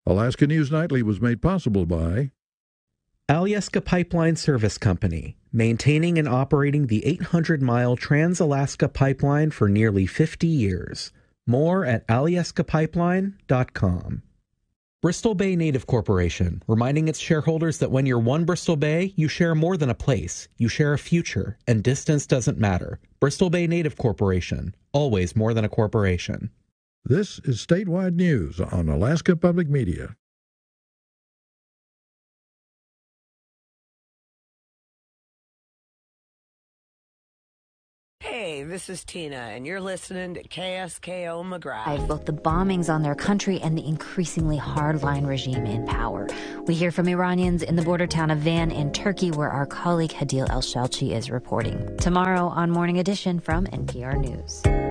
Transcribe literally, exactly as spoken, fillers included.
Alaska News Nightly was made possible by Alyeska Pipeline Service Company, maintaining and operating the eight hundred mile Trans-Alaska Pipeline for nearly fifty years. More at alyeska pipeline dot com. Bristol Bay Native Corporation, reminding its shareholders that when you're one Bristol Bay, you share more than a place. You share a future, and distance doesn't matter. Bristol Bay Native Corporation, always more than a corporation. This is Statewide News on Alaska Public Media. Hey, this is Tina, and you're listening to K S K O McGrath. Both the bombings on their country and the increasingly hardline regime in power. We hear from Iranians in the border town of Van in Turkey, where our colleague Hadil El-Shalchi is reporting. Tomorrow on Morning Edition from N P R News.